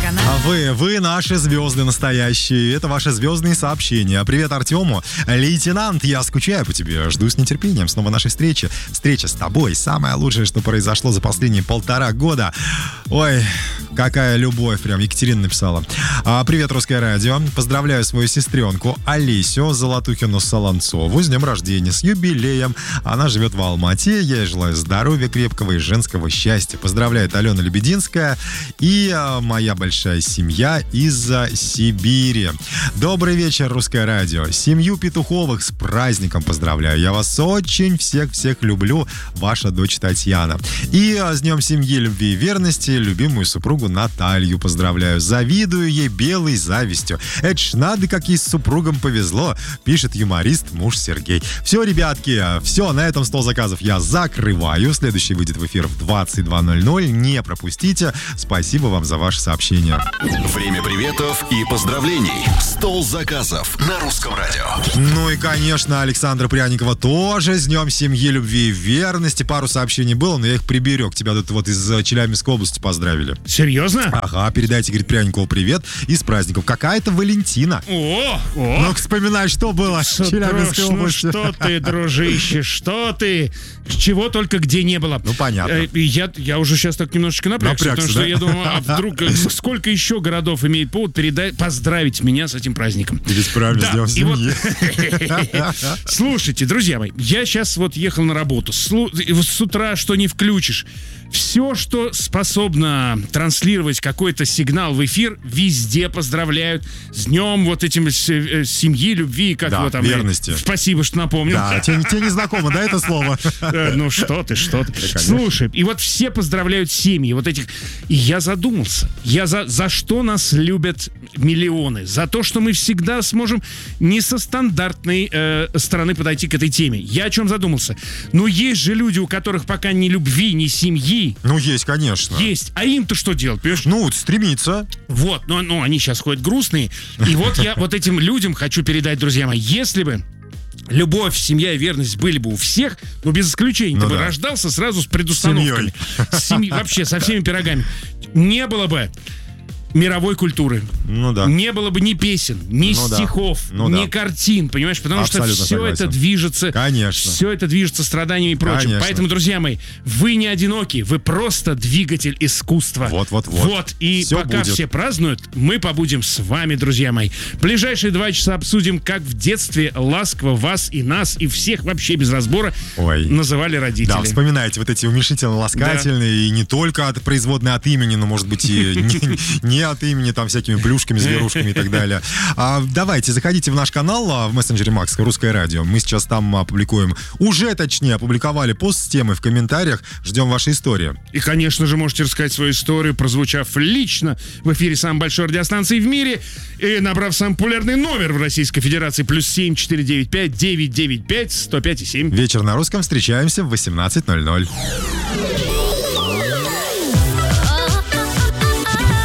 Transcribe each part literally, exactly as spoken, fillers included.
канал. А вы, вы наши звезды настоящие. Это ваши звездные сообщения. Привет Артему. Лейтенант, я скучаю по тебе. Жду с нетерпением снова нашей встречи. Встреча с тобой. Самое лучшее, что произошло за последние полтора года. Ой, какая любовь. Прям Екатерина написала. А, привет, Русское радио. Поздравляю свою сестренку Алисю Золотухину-Солонцову с днем рождения, с юбилеем. Она живет в Алмате. Я ей желаю здоровья крепкого и женского счастья. Поздравляет Алена Лебединская и а, моя большая семья из-за Сибири. Добрый вечер, Русское радио. Семью Петуховых с праздником поздравляю. Я вас очень всех-всех люблю. Ваша дочь Татьяна. И а, с днем семьи, любви и верности любимую супругу Наталью поздравляю. Завидую ей белой завистью. Это ж надо, как ей с супругом повезло, пишет юморист муж Сергей. Все, ребятки, все, на этом стол заказов я закрываю. Следующий выйдет в эфир в двадцать два ноль ноль. Не пропустите. Спасибо вам за ваше сообщение. Время приветов и поздравлений. Стол заказов на Русском радио. Ну и, конечно, Александра Пряникова тоже с днем семьи, любви и верности. Пару сообщений было, но я их приберег. Тебя тут вот из Челябинской области поздравили. Серьезно? Ага, передайте, говорит, Пряникову привет и с праздником. Какая-то Валентина. О, о. Ну-ка, вспоминай, что было Что, в Челябинской друж, области. Ну что ты, дружище, что ты? Чего только где не было. Ну, понятно. Э, Я, я уже сейчас так немножечко напрягся, Напрягся, потому что да? я думаю, а вдруг э, сколько еще городов имеет повод передать, поздравить меня с этим праздником. Ты ведь правильно Да, сделал и семьи. вот- Слушайте, друзья мои, я сейчас вот ехал на работу. Слу- и вот С утра что не включишь. Все, что способно транслировать какой-то сигнал в эфир, везде поздравляют с днем вот этим с- э, семьи, любви, как Да, его там. верности. Спасибо, что напомнил. Да, тебе, тебе не знакомо, да, это слово? Э, Ну что ты, что ты. конечно. Слушай, и вот все поздравляют семьи вот этих. И я задумался. Я за, за что нас любят миллионы? За то, что мы всегда сможем не со стандартной э, стороны подойти к этой теме. Я о чем задумался? Ну есть же люди, у которых пока ни любви, ни семьи Ну, есть, конечно. есть. А им-то что делать, понимаешь? Ну, стремиться. Вот, ну, ну они сейчас ходят грустные. И вот я вот этим людям хочу передать, друзья мои, если бы любовь, семья и верность были бы у всех, ну, без исключения, Ну ты бы да. рождался сразу с предустановками. С семьей, вообще, со всеми пирогами. Не было бы мировой культуры. Ну да. Не было бы ни песен, ни Ну да. стихов, Ну ни да. картин, понимаешь? Потому Абсолютно что все согласен. это движется. Конечно. Все это движется страданиями и прочим. Конечно. Поэтому, друзья мои, вы не одиноки, вы просто двигатель искусства. Вот-вот-вот. Вот. И Всё пока будет. все празднуют, мы побудем с вами, друзья мои. Ближайшие два часа обсудим, как в детстве ласково вас и нас, и всех вообще без разбора Ой. называли родители. Да, вспоминайте вот эти уменьшительно-ласкательные, и не только от производной от имени, но, может быть, и не, не от имени, там, всякими плюшками, зверушками и так далее. А, давайте, заходите в наш канал а, в мессенджере Макс, Русское радио. Мы сейчас там опубликуем, уже, точнее, опубликовали пост с темой в комментариях. Ждем вашей истории. И, конечно же, можете рассказать свою историю, прозвучав лично в эфире самой большой радиостанции в мире и набрав самый популярный номер в Российской Федерации плюс семь четыре девять пять девять девять пять сто пять и семь. Вечер на русском. Встречаемся в восемнадцать ноль ноль.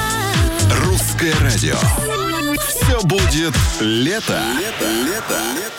Русское радио. Все будет лето. Лето. Лето.